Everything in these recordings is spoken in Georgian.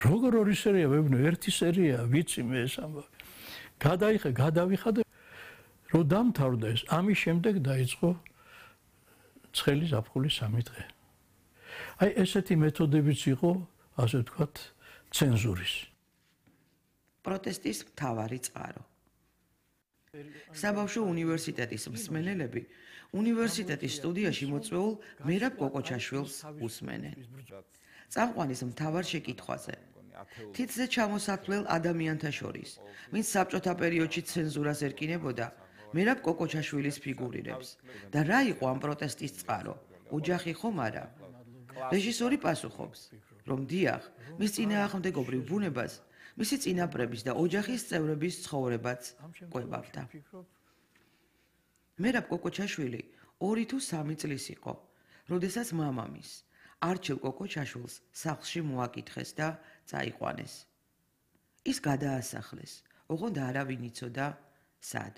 როგორ ორი სერია ვებნო, ერთი სერია ვიცი მე ეს ამბავი. გადავიხადე, რომ დამთავრდა ეს, ამის შემდეგ დაიწყო ცხელი ზაფხული 3 დღე. აი ესეთი მეთოდებიც იყო, ასე ვთქვათ, ცენზურის. პროტესტის მთავარი წყარო. საბავშვო უნივერსიტეტის მსმენელები უნივერსიტეტის სტუდიაში მოწვეულ მერაბ კოკოჩაშვილს უსმენენ. წამყვანის მთავარ შეკითხვაზე თითზე ჩამოსახლელ ადამიანთა შორის, ვინც საბჭოთა პერიოდში ცენზურას ერკინებოდა, მერაბ კოკოჩაშვილის ფიგურირებს და რა იყო ამ პროტესტის წყარო, ოჯახი ხომ არა? რეჟისორი პასუხობს, რომ დიახ, მის წინააღმდეგობრივ ბუნებას მისი წინაპრების და ოჯახის წევრების ცხოვრებაც კვებავდა. მერაბ კოკოჩაშვილი 2 თუ 3 წლის იყო, როდესაც მამამის არჩილ კოკოჩაშვილს სახლში მოაკითხეს და წაიყვანეს. ის გადაასახლეს, ოღონდ არავინ იცოდა სად.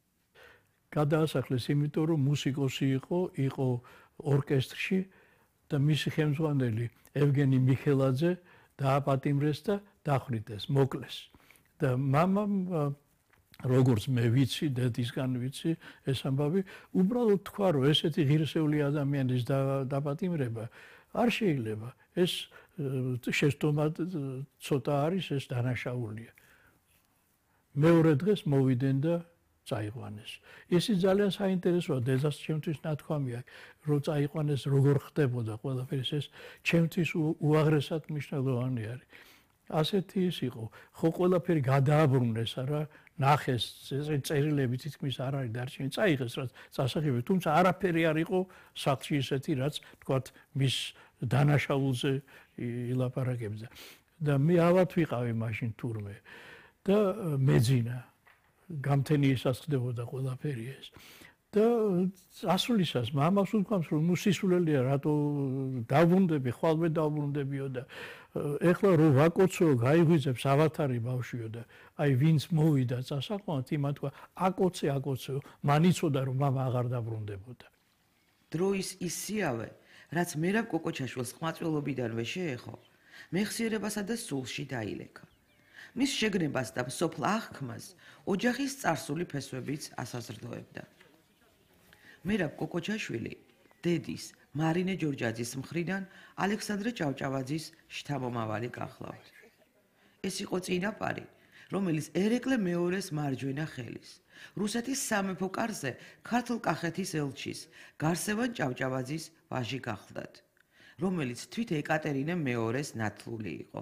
გადაასახლეს იმიტომ, რომ მუსიკოსი იყო ორკესტრში და მისი ხელმძღვანელი ევგენი მიხელაძე დააპატიმრეს და დახვრიტეს, მოკლეს. და მამამ, როგორც მე ვიცი, დედისგან ვიცი, ეს ამბავი, უბრალოდ თქვა, რომ ესეთი ღირსეული ადამიანის დაპატიმრება არ შეიძლება. ეს შეცდომა ცოტა არის, ეს დანაშაულია. მეორე დღეს მოვიდნენ და წაიყვანეს. ისი ძალიან საინტერესოა, დედას ჩემთვის ნათქვამი აქვს, რომ წაიყვანეს როგორ ხდებოდა ყველაფერი ეს ჩემთვის უაღრესად მნიშვნელოვანი არის. ასეთი ის იყო, ხო ყველაფერი გადააბრუნეს, არა, ნახეს წერილები თითქმის არ არის დარჩენილი, წაიღეს რაც წასახებია, თუმცა არაფერი არ იყო სახლში ისეთი, რაც თქვათ მის დანაშაულზე ილაპარაკებდა. და მე ავად ვიყავი მაშინ თურმე და მეძინა გამთენიისას ხდებოდა ყველაფერი ეს. და ასულისას მამას უდგამს, რომ ნუ სისულელია, რატო დავბრუნდები, ხვალმე დავბრუნდებიო და ეხლა რო ვაკოცო, გაიღვიძებს ავათარი ბავშვიო და აი ვინც მოვიდა წასაყვანად, იმან თქვა, აკოცე, მან იცოდა, რომ მამა აღარ დაბრუნდებოდა. დროის ის სიავე, რაც მერაბ კოკოჩაშვილს ყმაწვილობიდანვე შეეხო, მეხსიერებასა და სულში დაილექა. მის შეგნებას და სოფლ აღქმას ოჯახის წარსული ფესვებიც ასაზრდოებდა. მერაბ კოკოჩაშვილი დედის მარინე ჯორჯაძის მხრიდან ალექსანდრე ჭავჭავაძის შთამომავალი გახლავთ. ეს იყო წინაპარი, რომელიც ერეკლე მეორეს მარჯვენა ხელის, რუსეთის სამეფო კარზე ქართლ-კახეთის ელჩის გარსევან ჭავჭავაძის ვაჟი გახლდათ, რომელიც თვით ეკატერინე მეორეს ნათლული იყო.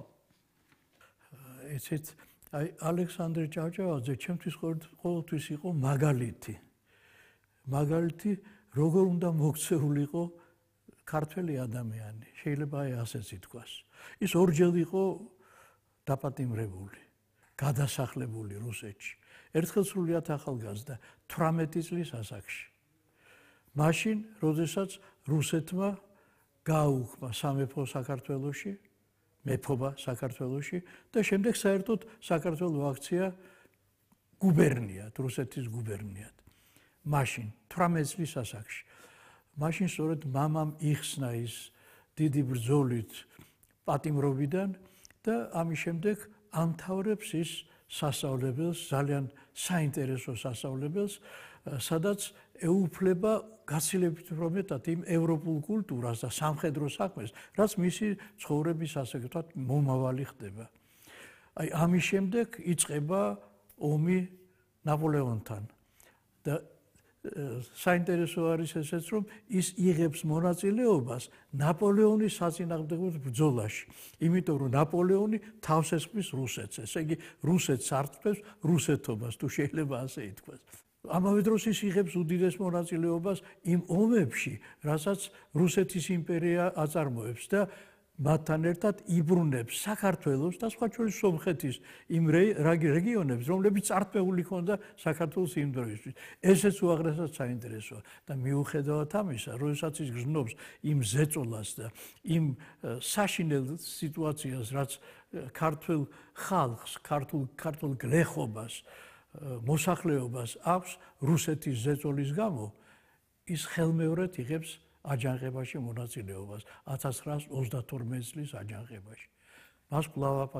ესეც აი ალექსანდრე ჭავჭავაძე ჩემთვის ყოველთვის იყო მაგალითი. მაგალითი როგორ უნდა მოქცეულიყო ქართველი ადამიანი, შეიძლება აი ასეც ითქვას. ის ორჯერ იყო დაპატიმრებული, გადასახლებული რუსეთში. ერთხელ სრულიად ახალგაზრდა 18 წლის ასაკში. მაშინ, როდესაც რუსეთმა გააუქმა სამეფო საქართველოში, მეფობა საქართველოში და შემდეგ საერთოდ საქართველოს აქცია გუბერნიად, რუსეთის გუბერნიად. მაშინ 18 წლის ასაკში. მაშინ სწორედ მამამ იხსნა ის დიდი ბრძოლით პატიმრობიდან და ამის შემდეგ ამთავრებს ის სასწავლებელს, ძალიან საინტერესო სასწავლებელს, სადაც ეუფლება გაცილებით მეტად იმ ევროპულ კულტურას და სამხედრო საქმეს, რაც მისი ცხოვრების ასე ვთქვათ მომავალი ხდება. აი ამის შემდეგ იწყება ომი ნაპოლეონთან და საინტერესო არის ესეც, რომ ის იღებს მონაწილეობას ნაპოლეონის საწინააღმდეგო ბრძოლაში, იმიტომ რომ ნაპოლეონი თავს ესხმის რუსეთს, ესე იგი რუსეთს არტყმებს რუსეთობას, თუ შეიძლება ასე ითქვას. ამავე დროს ის იღებს უდიდეს მონაწილეობას იმ ომებში, რასაც რუსეთის იმპერია აწარმოებს და მათთან ერთად იბრუნებს საქართველოს და სხვა შორის სომხეთის იმ რეგიონებს, რომლებიც წარდგმეული ჰქონდა საქართველოს იმ დროისთვის. ესეც უაღრესად საინტერესოა და მიუხედავად ამისა, როდესაც ის გრძნობს იმ ზეწოლას და იმ საშინელ სიტუაციას, რაც ქართულ ხალხს, ქართულ გლეხობას, მოსახლეობას აქვს რუსეთის ზეწოლის გამო, ის ხელმეორედ იღებს აჯანყებაში მონაწილეობას 1932 წლის აჯანყებაში. მას კვლავ